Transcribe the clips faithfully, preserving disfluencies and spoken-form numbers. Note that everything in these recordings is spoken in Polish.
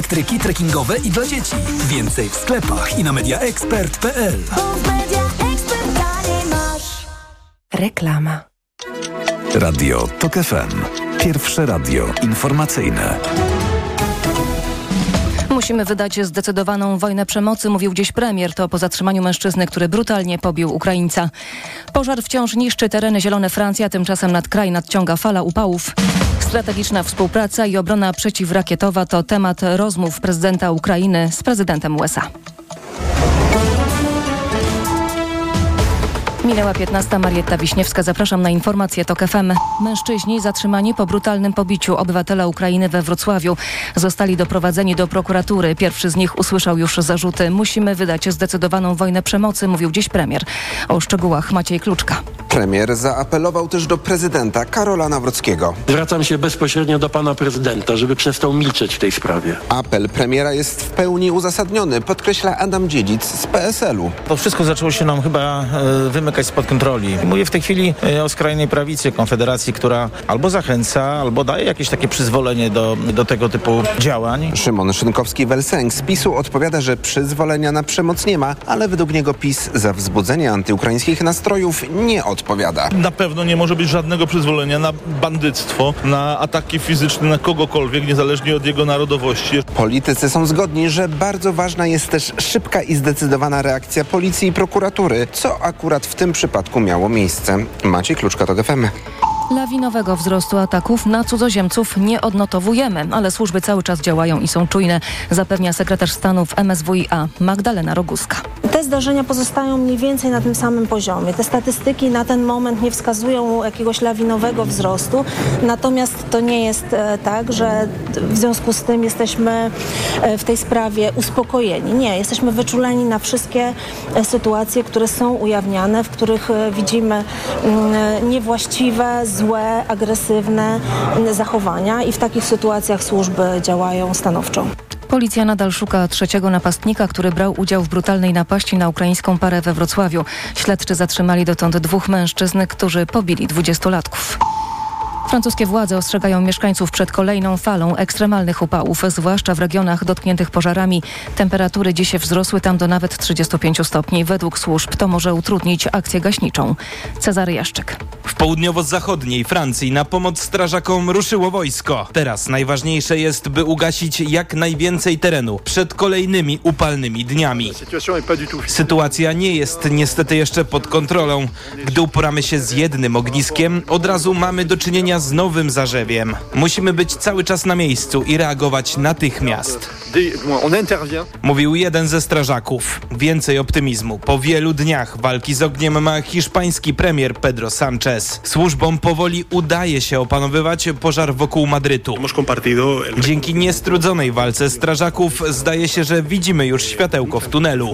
Elektryki trekkingowe i dla dzieci. Więcej w sklepach i na mediaexpert kropka p l. Reklama. Radio TOK F M. Pierwsze radio informacyjne. Musimy wydać zdecydowaną wojnę przemocy, mówił dziś premier. To po zatrzymaniu mężczyzny, który brutalnie pobił Ukraińca. Pożar wciąż niszczy tereny zielone Francji, a tymczasem nad kraj nadciąga fala upałów. Strategiczna współpraca i obrona przeciwrakietowa to temat rozmów prezydenta Ukrainy z prezydentem U S A. Minęła piętnasta. Marietta Wiśniewska. Zapraszam na informacje TOK F M. Mężczyźni zatrzymani po brutalnym pobiciu obywatela Ukrainy we Wrocławiu zostali doprowadzeni do prokuratury. Pierwszy z nich usłyszał już zarzuty. Musimy wydać zdecydowaną wojnę przemocy, mówił dziś premier. O szczegółach Maciej Kluczka. Premier zaapelował też do prezydenta Karola Nawrockiego. Zwracam się bezpośrednio do pana prezydenta, żeby przestał milczeć w tej sprawie. Apel premiera jest w pełni uzasadniony, podkreśla Adam Dziedzic z P S L u. To wszystko zaczęło się nam chyba e, wymykać spod kontroli. Mówię w tej chwili e, o skrajnej prawicy Konfederacji, która albo zachęca, albo daje jakieś takie przyzwolenie do, do tego typu działań. Szymon Szynkowski-Welsenk z PiSu odpowiada, że przyzwolenia na przemoc nie ma, ale według niego PiS za wzbudzenie antyukraińskich nastrojów nie odpowiada. Na pewno nie może być żadnego przyzwolenia na bandyctwo, na ataki fizyczne na kogokolwiek, niezależnie od jego narodowości. Politycy są zgodni, że bardzo ważna jest też szybka i zdecydowana reakcja policji i prokuratury, co akurat w tym przypadku miało miejsce. Maciej Kluczka, TOK F M. Lawinowego wzrostu ataków na cudzoziemców nie odnotowujemy, ale służby cały czas działają i są czujne, zapewnia sekretarz stanu w M S W i A Magdalena Roguska. Te zdarzenia pozostają mniej więcej na tym samym poziomie. Te statystyki na ten moment nie wskazują jakiegoś lawinowego wzrostu, natomiast to nie jest e, tak, że w związku z tym jesteśmy e, w tej sprawie uspokojeni. Nie, jesteśmy wyczuleni na wszystkie e, sytuacje, które są ujawniane, w których e, widzimy e, niewłaściwe, złe, agresywne zachowania i w takich sytuacjach służby działają stanowczo. Policja nadal szuka trzeciego napastnika, który brał udział w brutalnej napaści na ukraińską parę we Wrocławiu. Śledczy zatrzymali dotąd dwóch mężczyzn, którzy pobili dwudziestolatków. Francuskie władze ostrzegają mieszkańców przed kolejną falą ekstremalnych upałów, zwłaszcza w regionach dotkniętych pożarami. Temperatury dziś wzrosły tam do nawet trzydziestu pięciu stopni. Według służb to może utrudnić akcję gaśniczą. Cezary Jaszczyk. W południowo-zachodniej Francji na pomoc strażakom ruszyło wojsko. Teraz najważniejsze jest, by ugasić jak najwięcej terenu przed kolejnymi upalnymi dniami. Sytuacja nie jest niestety jeszcze pod kontrolą. Gdy uporamy się z jednym ogniskiem, od razu mamy do czynienia z nowym zarzewiem. Musimy być cały czas na miejscu i reagować natychmiast. Mówił jeden ze strażaków. Więcej optymizmu. Po wielu dniach walki z ogniem ma hiszpański premier Pedro Sánchez. Służbom powoli udaje się opanowywać pożar wokół Madrytu. Dzięki niestrudzonej walce strażaków zdaje się, że widzimy już światełko w tunelu.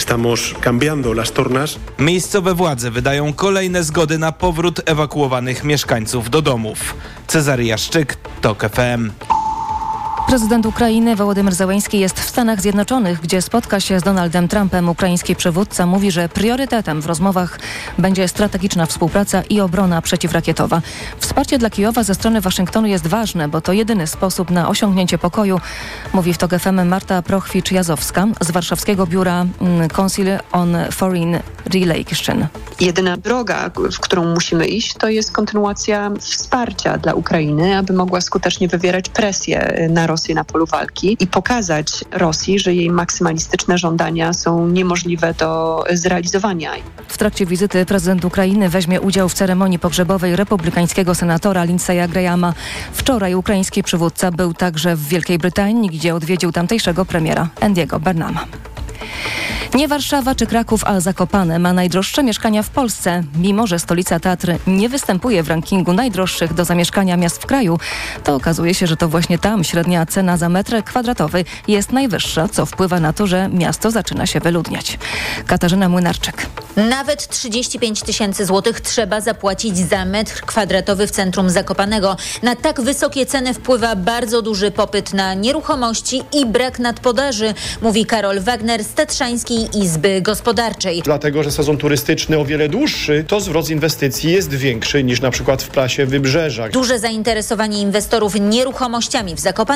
Miejscowe władze wydają kolejne zgody na powrót ewakuowanych mieszkańców do domów. Cezary Jaszczyk, TOK F M. Prezydent Ukrainy Wołodymyr Zełenski jest w Stanach Zjednoczonych, gdzie spotka się z Donaldem Trumpem. Ukraiński przywódca mówi, że priorytetem w rozmowach będzie strategiczna współpraca i obrona przeciwrakietowa. Wsparcie dla Kijowa ze strony Waszyngtonu jest ważne, bo to jedyny sposób na osiągnięcie pokoju, mówi w TOK F M Marta Prochwicz-Jazowska z warszawskiego biura Council on Foreign Relations. Jedyna droga, w którą musimy iść, to jest kontynuacja wsparcia dla Ukrainy, aby mogła skutecznie wywierać presję na Rosję na polu walki i pokazać Rosji, że jej maksymalistyczne żądania są niemożliwe do zrealizowania. W trakcie wizyty prezydent Ukrainy weźmie udział w ceremonii pogrzebowej republikańskiego senatora Lindsey'a Grahama. Wczoraj ukraiński przywódca był także w Wielkiej Brytanii, gdzie odwiedził tamtejszego premiera Andy'ego Burnhama. Nie Warszawa czy Kraków, a Zakopane ma najdroższe mieszkania w Polsce. Mimo że stolica Tatr nie występuje w rankingu najdroższych do zamieszkania miast w kraju, to okazuje się, że to właśnie tam średnia cena za metr kwadratowy jest najwyższa, co wpływa na to, że miasto zaczyna się wyludniać. Katarzyna Młynarczyk. Nawet trzydzieści pięć tysięcy złotych trzeba zapłacić za metr kwadratowy w centrum Zakopanego. Na tak wysokie ceny wpływa bardzo duży popyt na nieruchomości i brak nadpodaży, mówi Karol Wagner z Tatrzańskiej Izby Gospodarczej. Dlatego, że sezon turystyczny o wiele dłuższy, to zwrot z inwestycji jest większy niż na przykład w Plasie Wybrzeża. Duże zainteresowanie inwestorów nieruchomościami w Zakopanem